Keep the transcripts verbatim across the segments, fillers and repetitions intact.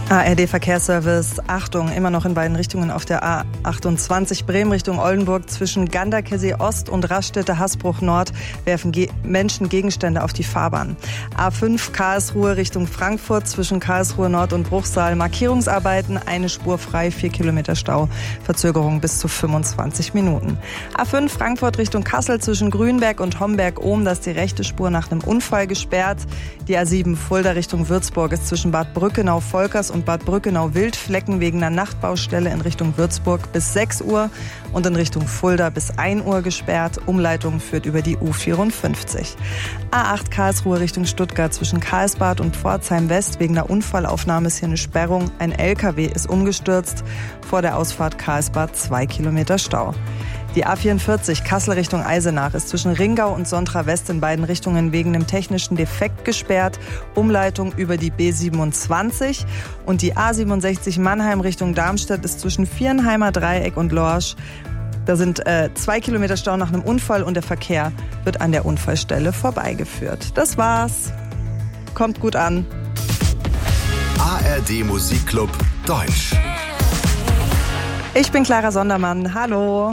A R D-Verkehrsservice, Achtung, immer noch in beiden Richtungen auf der A achtundzwanzig Bremen Richtung Oldenburg. Zwischen Ganderkesee Ost und Raststätte-Hasbruch Nord werfen Ge- Menschen Gegenstände auf die Fahrbahn. A fünf Karlsruhe Richtung Frankfurt, zwischen Karlsruhe Nord und Bruchsal Markierungsarbeiten, eine Spur frei, vier Kilometer Stau, Verzögerung bis zu fünfundzwanzig Minuten. A fünf Frankfurt Richtung Kassel, zwischen Grünberg und Homberg-Ohm, da ist die rechte Spur nach einem Unfall gesperrt. Die A sieben Fulda Richtung Würzburg ist zwischen Bad Brückenau-Volkers und Bad Brückenau-Wildflecken wegen einer Nachtbaustelle in Richtung Würzburg bis sechs Uhr und in Richtung Fulda bis ein Uhr gesperrt. Umleitung führt über die U vierundfünfzig. A acht Karlsruhe Richtung Stuttgart, zwischen Karlsbad und Pforzheim West wegen einer Unfallaufnahme ist hier eine Sperrung. Ein L K W ist umgestürzt. Vor der Ausfahrt Karlsbad zwei Kilometer Stau. Die A vierundvierzig Kassel Richtung Eisenach ist zwischen Ringau und Sontra West in beiden Richtungen wegen einem technischen Defekt gesperrt. Umleitung über die B siebenundzwanzig. Und die A siebenundsechzig Mannheim Richtung Darmstadt ist zwischen Viernheimer Dreieck und Lorsch. Da sind äh, zwei Kilometer Stau nach einem Unfall und der Verkehr wird an der Unfallstelle vorbeigeführt. Das war's. Kommt gut an. A R D Musikclub Deutsch. Ich bin Clara Sondermann. Hallo.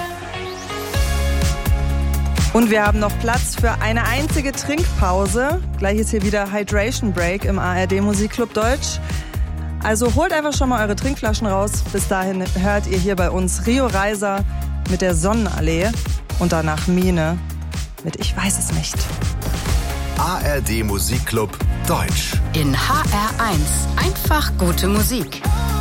Und wir haben noch Platz für eine einzige Trinkpause. Gleich ist hier wieder Hydration Break im A R D Musikclub Deutsch. Also holt einfach schon mal eure Trinkflaschen raus. Bis dahin hört ihr hier bei uns Rio Reiser mit der Sonnenallee und danach Mine mit Ich weiß es nicht. A R D Musikclub Deutsch. In H R eins. Einfach gute Musik.